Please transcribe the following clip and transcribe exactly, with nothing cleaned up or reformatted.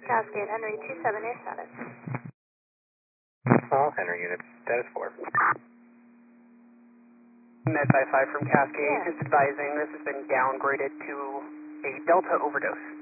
Cascade, Henry two seven, your status. All Henry units, status four. Med five five from Cascade, Yeah. just advising this has been downgraded to a Delta overdose.